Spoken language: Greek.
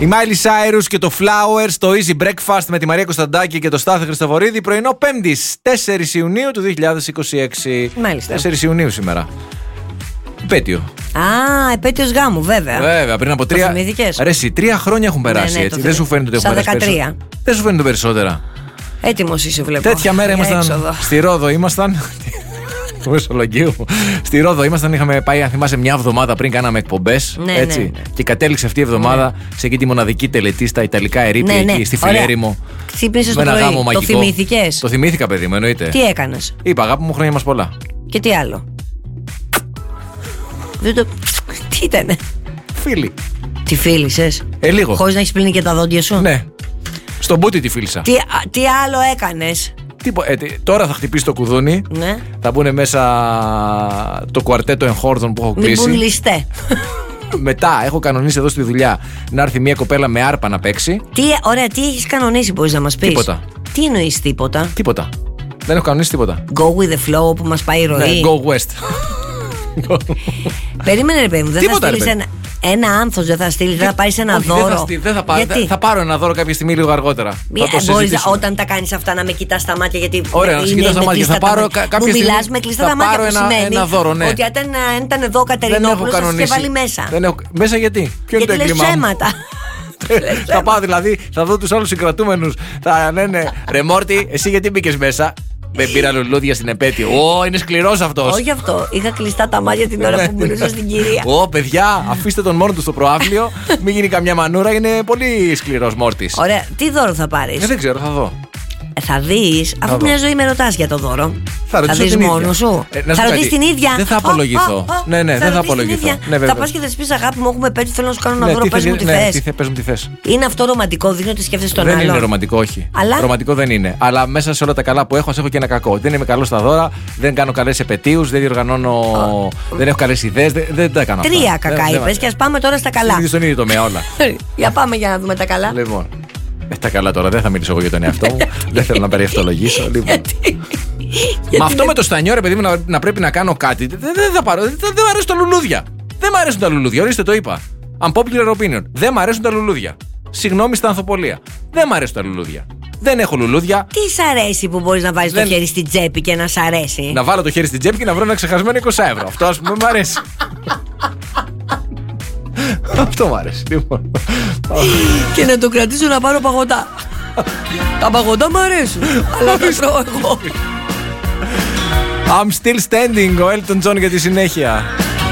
Η Miley Cyrus και το Flowers, το Easy Breakfast με τη Μαρία Κωνσταντάκη και το Στάθη Χριστοβορίδη. Πρωινό 5η, 4 Ιουνίου του 2026. Μάλιστα. 4 Ιουνίου σήμερα. Επέτειο. Επέτειος γάμου, βέβαια. Βέβαια, πριν από 3. Ρε, εσύ, 3 χρόνια έχουν περάσει, ναι, έτσι. Δεν σου φαίνεται ότι έχουν περάσει 13. Δεν σου φαίνεται περισσότερα. Έτοιμος είσαι, βλέπω. Τέτοια μέρα ήμασταν. Στη Ρόδο ήμασταν. Του Μεσολογγίου. Στη Ρόδο ήμασταν, είχαμε πάει, αν θυμάσαι, μια εβδομάδα πριν κάναμε εκπομπές. Ναι, έτσι. Ναι. Και κατέληξε αυτή η εβδομάδα σε εκεί τη μοναδική τελετή στα Ιταλικά ερείπια, εκεί στη Φιλέρημο. Ξύπνησες το πρωί. Το θυμήθηκες? Το θυμήθηκα, παιδί μου, εννοείται. Τι έκανες? Είπα, αγάπη μου, χρόνια μας πολλά. Και τι άλλο? Τι ήτανε? Φίλοι. Τι φίλησες? Λίγο. Χωρίς να έχεις πλύνει και τα δόντια σου? Ναι. Στον μπούτι τη φίλησα. Τι άλλο έκανες? Τώρα θα χτυπήσει το κουδούνι. Ναι. Θα μπουν μέσα το κουαρτέτο εγχόρδων που έχω κλείσει. Μην μπουν ληστέ. Μετά έχω κανονίσει εδώ στη δουλειά να έρθει μια κοπέλα με άρπα να παίξει. Ωραία, τι έχεις κανονίσει, μπορείς να μας πεις? Τίποτα. Τι εννοείς τίποτα? Τίποτα. Δεν έχω κανονίσει τίποτα. Go with the flow που μας πάει η ροή. Ναι, go west. Περίμενε, ρε παιδί μου, δεν θα στείλεις ένα άνθος, δεν θα στείλεις, δεν θα πάρεις ένα δώρο? Δεν θα πάρω. Θα πάρω ένα δώρο κάποια στιγμή λίγο αργότερα. Μπορείς όταν τα κάνεις αυτά να με κοιτάς στα μάτια, γιατί. Ωραία, να σε κοιτάς στα μάτια. Θα πάρω κάποια στιγμή. Μου μιλάς με κλειστά τα μάτια, που σημαίνει ένα δώρο, ναι. ότι αν ήταν εδώ ο Κατερινόπουλος θα σε βάλει μέσα. Μέσα γιατί? Ποιο είναι το έγκλημά μου? ψέματα. Θα πάω δηλαδή, θα δω τους άλλους συγκρατούμενους. Θα λένε, ρε Μόρτι, εσύ γιατί μπήκες μέσα? Δεν πήρα λουλούδια στην επέτειο. Είναι σκληρός αυτός. Όχι αυτό. Είχα κλειστά τα μάτια την ώρα που μιλούσα στην κυρία. Παιδιά, αφήστε τον μόνο του στο προάβλιο. Μην γίνει καμιά μανούρα, είναι πολύ σκληρός Μόρτης. Ωραία, τι δώρο θα πάρεις? Δεν ξέρω, θα δω. Θα δεις, αφού μια ζωή με ρωτάς για το δώρο. Θα δεις μόνο σου. Θα ρωτήσεις την ίδια. Δεν θα απολογηθώ. Ναι, δεν θα απολογηθώ. Θα πας και θα σου πεις, αγάπη μου, έχουμε επέτειο, θέλω να σου κάνω ένα δώρο. Πες μου τι θες. Είναι αυτό ρομαντικό? Δείχνει ότι σκέφτεσαι τον άλλον? Δεν είναι ρομαντικό, όχι. Ρομαντικό δεν είναι. Αλλά μέσα σε όλα τα καλά που έχω, έχω και ένα κακό. Δεν είμαι καλό στα δώρα, δεν κάνω καλές επετείους, δεν διοργανώνω. Δεν έχω καλές ιδέες. Δεν τα κάνω. 3 κακά είπες και ας πάμε τώρα στα καλά. Είναι στον ίδιο τομέα όλα. Για πάμε για να δούμε τα καλά. Λοιπόν. Τα καλά τώρα, δεν θα μιλήσω εγώ για τον εαυτό μου. Δεν θέλω να περιευτολογήσω. Μα αυτό με το στανιό, ρε παιδί μου, να πρέπει να κάνω κάτι. Δεν θα πάρω. Δεν μου αρέσουν τα λουλούδια. Δεν μου αρέσουν τα λουλούδια. Ορίστε, το είπα. Unpopular opinion. Δεν μου αρέσουν τα λουλούδια. Συγγνώμη στα ανθοπολία. Δεν μου αρέσουν τα λουλούδια. Δεν έχω λουλούδια. Τι σ' αρέσει που μπορείς να βάλεις το χέρι στην τσέπη και να σ' αρέσει? Να βάλω το χέρι στην τσέπη και να βρω ένα ξεχασμένο 20 ευρώ. Αυτό, ας πούμε, μου αρέσει. Αυτό μου αρέσει, λοιπόν. Και να το κρατήσω να πάρω παγωτά. Τα παγωτά μου αρέσουν, αλλά τα τρώω εγώ. I'm still standing, ο Elton John για τη συνέχεια.